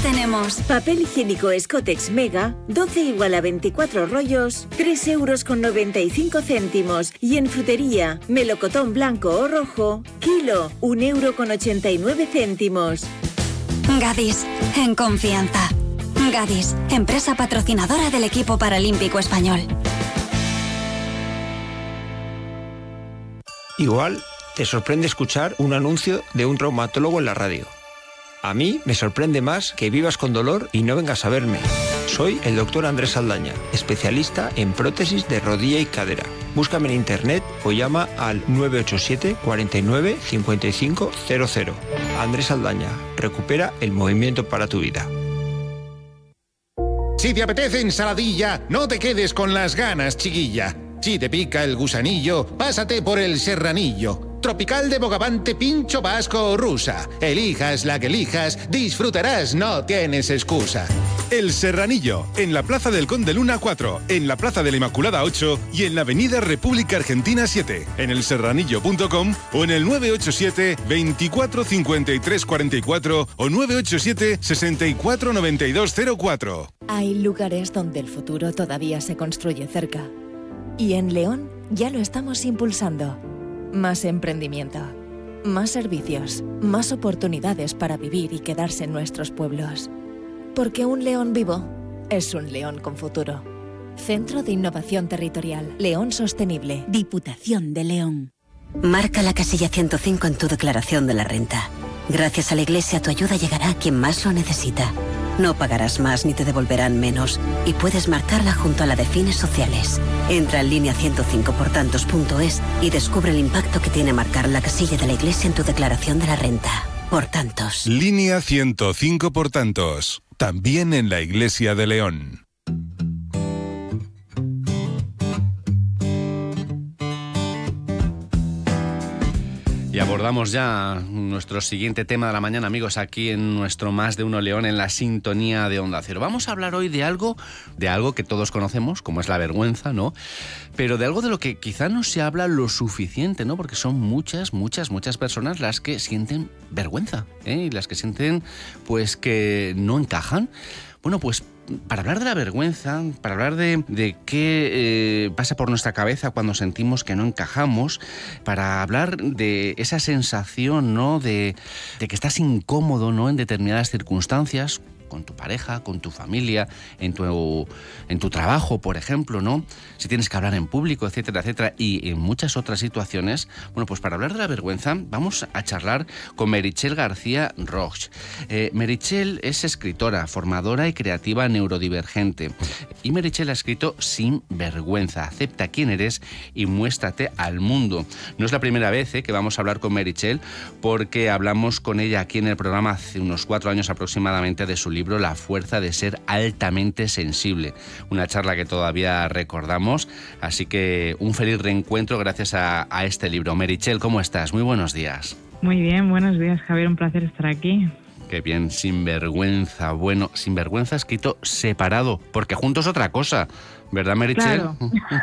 tenemos papel higiénico Scottex Mega, 12 igual a 24 rollos, 3,95 €. Y en frutería, melocotón blanco o rojo, kilo, 1,89 €. Gadis, en confianza. Gadis, empresa patrocinadora del equipo paralímpico español. Igual te sorprende escuchar un anuncio de un traumatólogo en la radio. A mí me sorprende más que vivas con dolor y no vengas a verme. Soy el doctor Andrés Saldaña, especialista en prótesis de rodilla y cadera. Búscame en internet o llama al 987 49 55 00. Andrés Saldaña, recupera el movimiento para tu vida. Si te apetece ensaladilla, no te quedes con las ganas, chiquilla. Si te pica el gusanillo, pásate por el serranillo. Tropical de bogavante, pincho vasco o rusa. Elijas la que elijas, disfrutarás, no tienes excusa. El Serranillo, en la Plaza del Conde Luna 4, en la Plaza de la Inmaculada 8 y en la Avenida República Argentina 7, en elserranillo.com o en el 987 24 53 44 o 987 64 92 04. Hay lugares donde el futuro todavía se construye cerca. Y en León ya lo estamos impulsando. Más emprendimiento, más servicios, más oportunidades para vivir y quedarse en nuestros pueblos. Porque un León vivo es un León con futuro. Centro de Innovación Territorial, León Sostenible, Diputación de León. Marca la casilla 105 en tu declaración de la renta. Gracias a la Iglesia tu ayuda llegará a quien más lo necesita. No pagarás más ni te devolverán menos y puedes marcarla junto a la de fines sociales. Entra en línea105portantos.es y descubre el impacto que tiene marcar la casilla de la Iglesia en tu declaración de la renta. Por tantos. Línea 105 por tantos. También en la Iglesia de León. Y abordamos ya nuestro siguiente tema de la mañana, amigos, aquí en nuestro Más de Uno León, en la sintonía de Onda Cero. Vamos a hablar hoy de algo que todos conocemos, como es la vergüenza, ¿no? Pero de algo de lo que quizá no se habla lo suficiente, ¿no? Porque son muchas personas las que sienten vergüenza, ¿eh? Y las que sienten, pues, que no encajan. Bueno, pues para hablar de la vergüenza, para hablar de qué pasa por nuestra cabeza cuando sentimos que no encajamos, para hablar de esa sensación, ¿no?, de que estás incómodo, ¿no?, en determinadas circunstancias, con tu pareja, con tu familia, en tu trabajo, por ejemplo, ¿no? Si tienes que hablar en público, etcétera, etcétera, y en muchas otras situaciones. Bueno, pues para hablar de la vergüenza vamos a charlar con Meritxell García Roig. Meritxell es escritora, formadora y creativa neurodivergente. Y Meritxell ha escrito Sin vergüenza, acepta quién eres y muéstrate al mundo. No es la primera vez que vamos a hablar con Meritxell, porque hablamos con ella aquí en el programa hace unos 4 años aproximadamente de su libro La fuerza de ser altamente sensible, una charla que todavía recordamos, así que un feliz reencuentro gracias a este libro. Meritxell, ¿cómo estás? Muy buenos días. Muy bien, buenos días, Javier, un placer estar aquí. Qué bien, Sin vergüenza. Bueno, Sin vergüenza escrito separado, porque juntos es otra cosa, ¿verdad, Meritxell? Claro.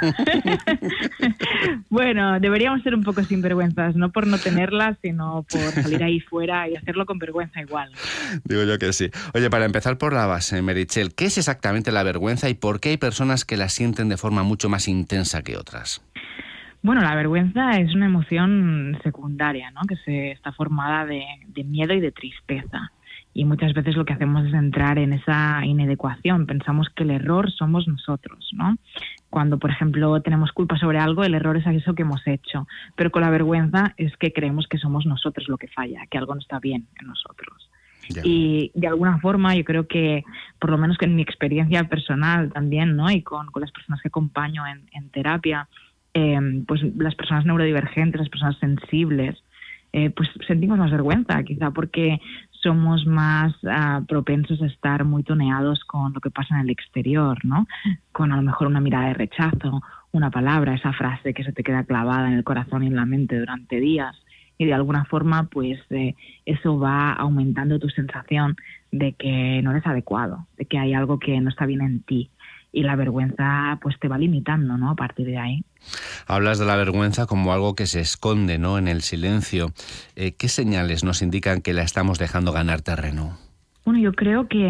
Bueno, deberíamos ser un poco sinvergüenzas, no por no tenerlas, sino por salir ahí fuera y hacerlo con vergüenza igual. Digo yo que sí. Oye, para empezar por la base, Meritxell, ¿qué es exactamente la vergüenza y por qué hay personas que la sienten de forma mucho más intensa que otras? Bueno, la vergüenza es una emoción secundaria, ¿no?, que está formada de miedo y de tristeza. Y muchas veces lo que hacemos es entrar en esa inadecuación. Pensamos que el error somos nosotros, ¿no? Cuando, por ejemplo, tenemos culpa sobre algo, el error es eso que hemos hecho. Pero con la vergüenza es que creemos que somos nosotros lo que falla, que algo no está bien en nosotros. Ya. Y de alguna forma yo creo que, por lo menos que en mi experiencia personal también, ¿no?, y con las personas que acompaño en terapia, pues las personas neurodivergentes, las personas sensibles, pues sentimos más vergüenza, quizá porque somos más propensos a estar muy toneados con lo que pasa en el exterior, ¿no? Con a lo mejor una mirada de rechazo, una palabra, esa frase que se te queda clavada en el corazón y en la mente durante días. Y de alguna forma, pues eso va aumentando tu sensación de que no eres adecuado, de que hay algo que no está bien en ti. Y la vergüenza pues te va limitando, ¿no?, a partir de ahí. Hablas de la vergüenza como algo que se esconde, ¿no?, en el silencio. ¿Qué señales nos indican que la estamos dejando ganar terreno? Bueno, yo creo que